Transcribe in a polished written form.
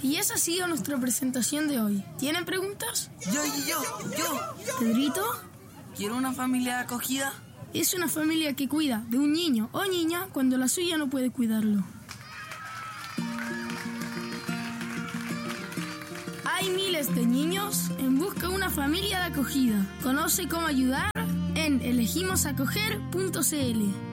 Y esa ha sido nuestra presentación de hoy. ¿Tienen preguntas? Yo. ¿Pedrito? ¿Quiero una familia de acogida? Es una familia que cuida de un niño o niña cuando la suya no puede cuidarlo. Hay miles de niños en busca de una familia de acogida. Conoce cómo ayudar en elegimosacoger.cl.